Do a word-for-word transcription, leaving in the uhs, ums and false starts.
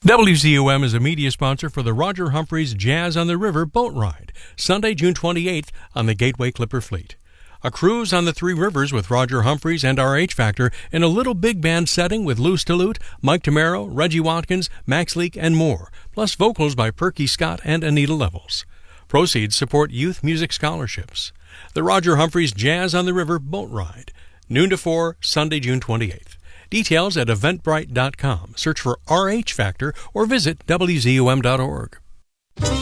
W Z U M is a media sponsor for the Roger Humphreys Jazz on the River boat ride, Sunday, June twenty-eighth on the Gateway Clipper Fleet. A cruise on the three rivers with Roger Humphreys and R H Factor in a little big band setting with Lou Stillute, Mike Tamaro, Reggie Watkins, Max Leak, and more, plus vocals by Perky Scott and Anita Levels. Proceeds support youth music scholarships. The Roger Humphreys Jazz on the River boat ride, noon to four, Sunday, June twenty-eighth. Details at eventbrite dot com. Search for R H Factor or visit W Z U M dot org.